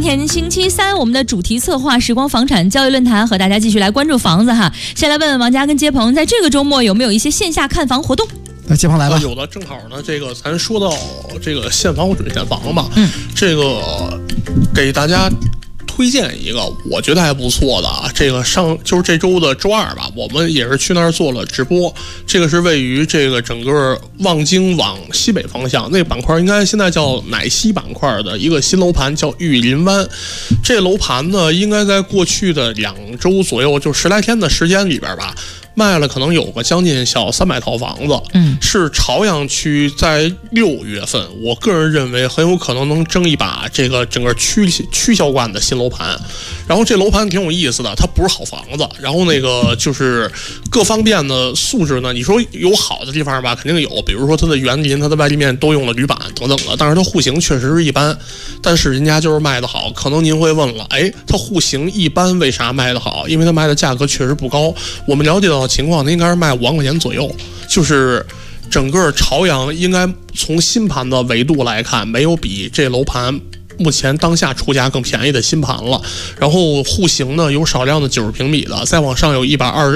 天星期三，我们的主题策划时光房产交易论坛和大家继续来关注房子哈。先来问问王佳跟接鹏，在这个周末有没有一些线下看房活动？ 那接鹏来吧。 有的，正好呢，这个咱说到这个现房或准现房吧，这个给大家推荐一个我觉得还不错的啊，这个就是这周的周二吧，我们也是去那儿做了直播。这个是位于这个整个望京往西北方向，那个板块应该现在叫乃西板块的一个新楼盘，叫玉林湾。这楼盘呢，应该在过去的2周左右，就10来天的时间里边吧，卖了可能有个将近小300套房子，是朝阳区在6月份，我个人认为很有可能能争一把这个整个区销冠的新楼盘。然后这楼盘挺有意思的，它不是好房子，然后那个就是各方面的素质呢，你说有好的地方吧，肯定有，比如说它的园林、它的外立面都用了铝板等等的，但是它户型确实是一般，但是人家就是卖得好。可能您会问了，它户型一般为啥卖得好？因为它卖的价格确实不高。我们了解到的情况，它应该是卖5万块钱左右，就是整个朝阳应该从新盘的维度来看，没有比这楼盘目前当下出价更便宜的新盘了。然后户型呢，有少量的90平米的，再往上有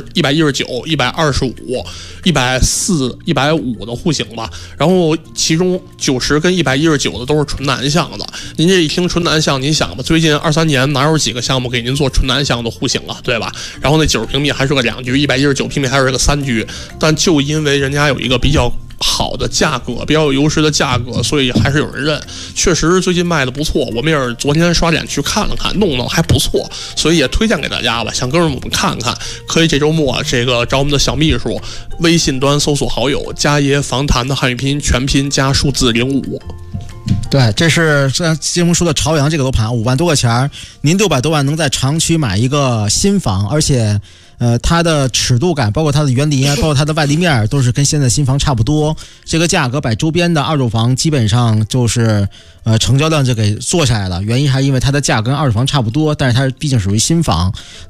120、119、125、140、150的户型吧。然后其中90跟119的都是纯南向的。您这一听纯南向，您想吧，最近23年哪有几个项目给您做纯南向的户型啊，对吧？然后那90平米还是个2居，119平米还是个3居，但就因为人家有一个比较好的价格，比较有优势的价格，所以还是有人认。确实最近卖的不错，我们也是昨天刷脸去看了看，弄得还不错，所以也推荐给大家吧，想跟着我们看看，可以这周末这个找我们的小秘书，微信端搜索好友家爷房谈的汉语拼音全拼加数字05。 对，这是节目说的朝阳这个楼盘，5万多块钱，您600多万能在长区买一个新房，而且它的尺度感，包括它的园林，包括它的外立面，都是跟现在新房差不多。这个价格把周边的二手房基本上就是成交量就给做下来了。原因还因为它的价格跟二手房差不多，但是它毕竟属于新房。